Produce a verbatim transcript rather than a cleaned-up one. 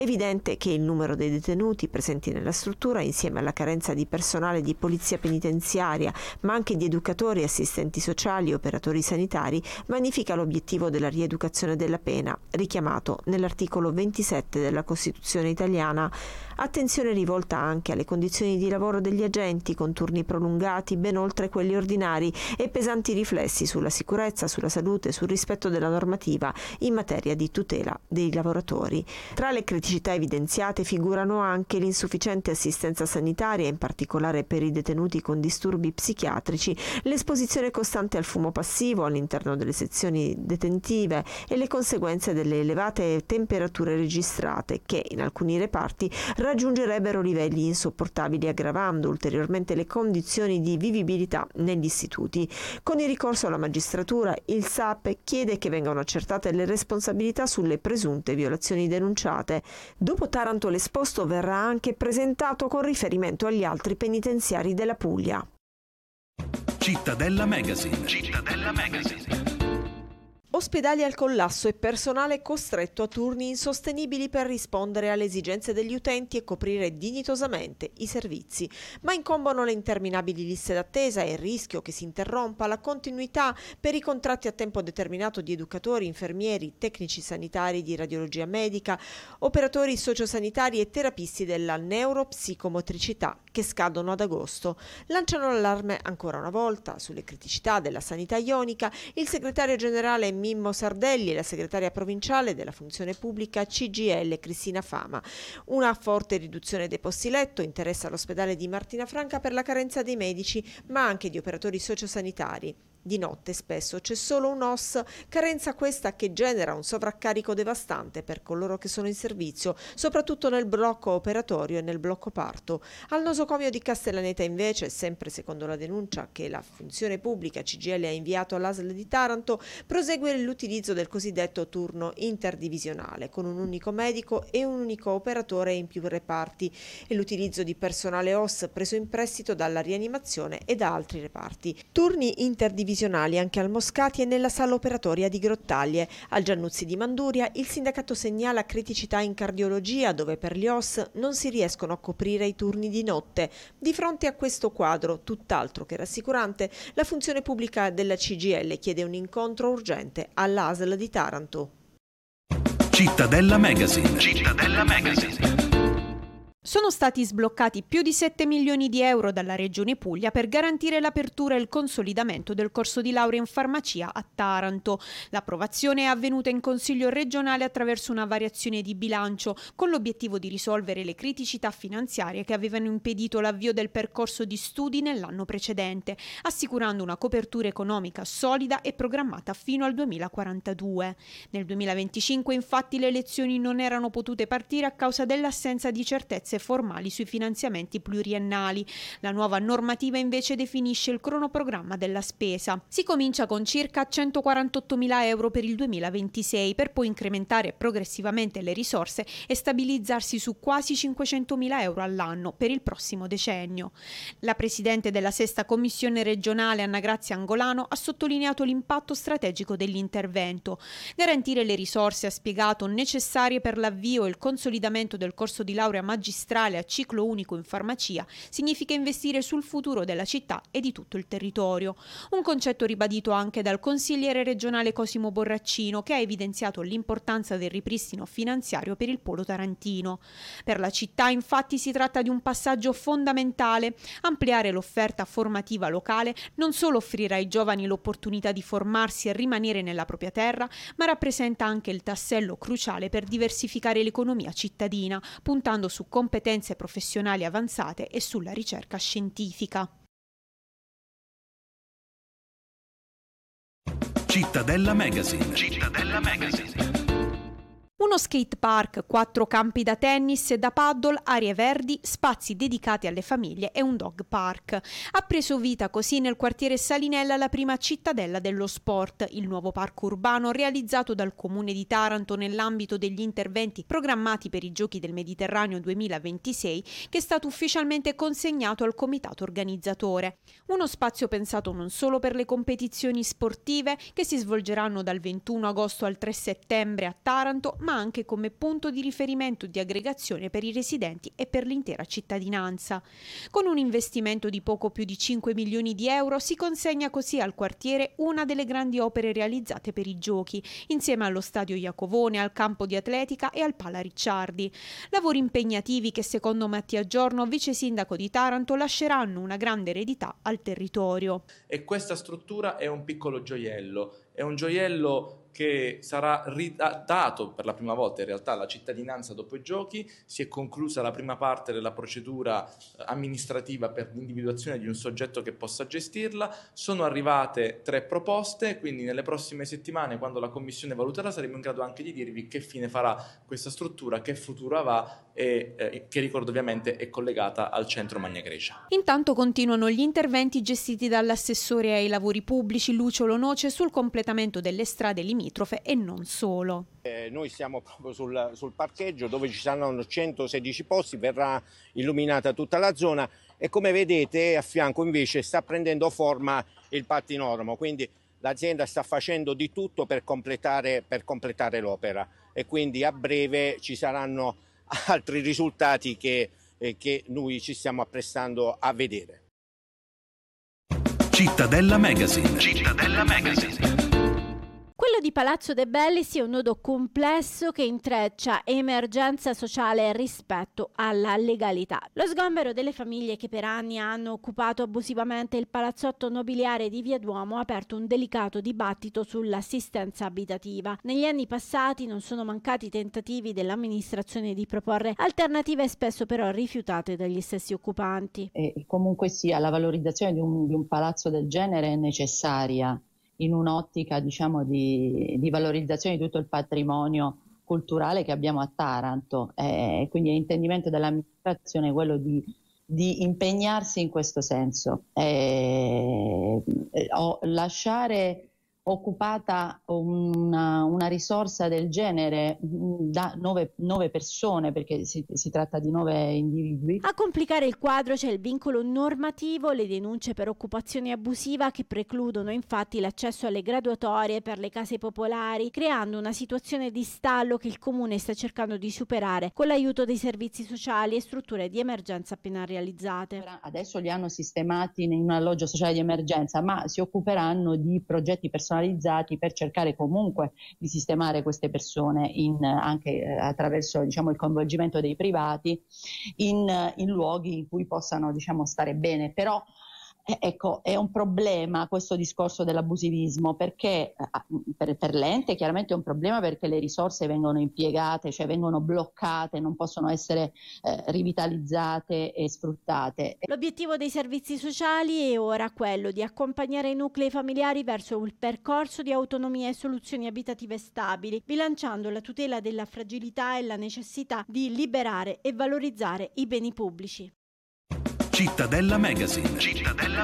È evidente che il numero dei detenuti presenti nella struttura, insieme alla carenza di personale di polizia penitenziaria, ma anche di educatori, assistenti sociali e operatori sanitari, vanifica l'obiettivo della rieducazione della pena, richiamato nell'articolo ventisette della Costituzione italiana. Attenzione rivolta anche alle condizioni di lavoro degli agenti, con turni prolungati ben oltre quelli ordinari e pesanti riflessi sulla sicurezza, sulla salute e sul rispetto della normativa in materia di tutela dei lavoratori. Tra le criticità evidenziate figurano anche l'insufficiente assistenza sanitaria, in particolare per i detenuti con disturbi psichiatrici, l'esposizione costante al fumo passivo all'interno delle sezioni detentive e le conseguenze delle elevate temperature registrate che, in alcuni reparti, raggiungerebbero livelli insopportabili, aggravando ulteriormente le condizioni di vivibilità negli istituti. Con il ricorso alla magistratura, il S A P chiede che vengano accertate le responsabilità sulle presunte violazioni denunciate. Dopo Taranto, l'esposto verrà anche presentato con riferimento agli altri penitenziari della Puglia. Cittadella Magazine. Cittadella Magazine. Ospedali al collasso e personale costretto a turni insostenibili per rispondere alle esigenze degli utenti e coprire dignitosamente i servizi. Ma incombono le interminabili liste d'attesa e il rischio che si interrompa la continuità per i contratti a tempo determinato di educatori, infermieri, tecnici sanitari di radiologia medica, operatori sociosanitari e terapisti della neuropsicomotricità che scadono ad agosto. Lanciano l'allarme ancora una volta sulle criticità della sanità ionica il segretario generale Mimmo Sardelli e la segretaria provinciale della funzione pubblica C G I L Cristina Fama. Una forte riduzione dei posti letto interessa l'ospedale di Martinafranca per la carenza dei medici, ma anche di operatori sociosanitari. Di notte spesso c'è solo un O S, carenza questa che genera un sovraccarico devastante per coloro che sono in servizio, soprattutto nel blocco operatorio e nel blocco parto. Al nosocomio di Castellaneta invece, sempre secondo la denuncia che la funzione pubblica C G I L ha inviato all'A S L di Taranto, prosegue l'utilizzo del cosiddetto turno interdivisionale, con un unico medico e un unico operatore in più reparti, e l'utilizzo di personale O S preso in prestito dalla rianimazione e da altri reparti. Turni interdivisionali anche al Moscati e nella sala operatoria di Grottaglie. Al Giannuzzi di Manduria il sindacato segnala criticità in cardiologia, dove per gli O S non si riescono a coprire i turni di notte. Di fronte a questo quadro, tutt'altro che rassicurante, la funzione pubblica della C G I L chiede un incontro urgente all'A S L di Taranto. Cittadella Magazine. Cittadella Magazine. Sono stati sbloccati più di sette milioni di euro dalla Regione Puglia per garantire l'apertura e il consolidamento del corso di laurea in farmacia a Taranto. L'approvazione è avvenuta in Consiglio regionale attraverso una variazione di bilancio, con l'obiettivo di risolvere le criticità finanziarie che avevano impedito l'avvio del percorso di studi nell'anno precedente, assicurando una copertura economica solida e programmata fino al duemilaquarantadue. Nel duemilaventicinque, infatti, le lezioni non erano potute partire a causa dell'assenza di certezze formali sui finanziamenti pluriennali. La nuova normativa invece definisce il cronoprogramma della spesa. Si comincia con circa centoquarantottomila euro per il duemilaventisei, per poi incrementare progressivamente le risorse e stabilizzarsi su quasi cinquecentomila euro all'anno per il prossimo decennio. La presidente della sesta commissione regionale, Anna Grazia Angolano, ha sottolineato l'impatto strategico dell'intervento. Garantire le risorse, ha spiegato, necessarie per l'avvio e il consolidamento del corso di laurea magistrale a ciclo unico in farmacia significa investire sul futuro della città e di tutto il territorio. Un concetto ribadito anche dal consigliere regionale Cosimo Borraccino, che ha evidenziato l'importanza del ripristino finanziario per il polo tarantino. Per la città, infatti, si tratta di un passaggio fondamentale. Ampliare l'offerta formativa locale non solo offrirà ai giovani l'opportunità di formarsi e rimanere nella propria terra, ma rappresenta anche il tassello cruciale per diversificare l'economia cittadina, puntando su competenze professionali avanzate e sulla ricerca scientifica. Cittadella Magazine. Cittadella Magazine. Uno skate park, quattro campi da tennis e da paddle, aree verdi, spazi dedicati alle famiglie e un dog park. Ha preso vita così nel quartiere Salinella la prima cittadella dello sport, il nuovo parco urbano realizzato dal Comune di Taranto nell'ambito degli interventi programmati per i Giochi del Mediterraneo duemilaventisei, che è stato ufficialmente consegnato al comitato organizzatore. Uno spazio pensato non solo per le competizioni sportive che si svolgeranno dal ventuno agosto al tre settembre a Taranto, ma ma anche come punto di riferimento di aggregazione per i residenti e per l'intera cittadinanza. Con un investimento di poco più di cinque milioni di euro si consegna così al quartiere una delle grandi opere realizzate per i giochi, insieme allo stadio Iacovone, al campo di atletica e al Pala Ricciardi. Lavori impegnativi che secondo Mattia Giorno, vice sindaco di Taranto, lasceranno una grande eredità al territorio. E questa struttura è un piccolo gioiello, è un gioiello che sarà ridato per la prima volta in realtà alla cittadinanza dopo i giochi. Si è conclusa la prima parte della procedura amministrativa per l'individuazione di un soggetto che possa gestirla, sono arrivate tre proposte, quindi nelle prossime settimane, quando la commissione valuterà, saremo in grado anche di dirvi che fine farà questa struttura, che futuro avrà e eh, che, ricordo ovviamente, è collegata al centro Magna Grecia. Intanto continuano gli interventi gestiti dall'assessore ai lavori pubblici Lucio Lonoce sul completamento delle strade limitrofe e non solo. Eh, noi siamo proprio sul, sul parcheggio dove ci saranno centosedici posti, verrà illuminata tutta la zona e come vedete a fianco invece sta prendendo forma il pattinormo, quindi l'azienda sta facendo di tutto per completare, per completare l'opera e quindi a breve ci saranno altri risultati che, eh, che noi ci stiamo apprestando a vedere. Cittadella Magazine. Cittadella Magazine. Quello di Palazzo De Bellis è un nodo complesso che intreccia emergenza sociale e rispetto alla legalità. Lo sgombero delle famiglie che per anni hanno occupato abusivamente il palazzotto nobiliare di Via Duomo ha aperto un delicato dibattito sull'assistenza abitativa. Negli anni passati non sono mancati tentativi dell'amministrazione di proporre alternative spesso però rifiutate dagli stessi occupanti. E comunque sia, la valorizzazione di un, di un palazzo del genere è necessaria in un'ottica, diciamo, di, di valorizzazione di tutto il patrimonio culturale che abbiamo a Taranto, e quindi è intendimento dell'amministrazione quello di, di impegnarsi in questo senso. E, o lasciare occupata una, una risorsa del genere da nove, nove persone, perché si, si tratta di nove individui. A complicare il quadro c'è il vincolo normativo, le denunce per occupazione abusiva che precludono infatti l'accesso alle graduatorie per le case popolari, creando una situazione di stallo che il comune sta cercando di superare con l'aiuto dei servizi sociali e strutture di emergenza appena realizzate. Adesso li hanno sistemati in un alloggio sociale di emergenza, ma si occuperanno di progetti personalizzati per cercare comunque di sistemare queste persone in, anche eh, attraverso, diciamo, il coinvolgimento dei privati in, in luoghi in cui possano, diciamo, stare bene. Però eh, ecco, è un problema questo discorso dell'abusivismo, perché eh, per, per l'ente chiaramente è un problema perché le risorse vengono impiegate, cioè vengono bloccate, non possono essere eh, rivitalizzate e sfruttate. L'obiettivo dei servizi sociali è ora quello di accompagnare i nuclei familiari verso il percorso di autonomia e soluzioni abitative stabili, bilanciando la tutela della fragilità e la necessità di liberare e valorizzare i beni pubblici. Cittadella Magazine. Cittadella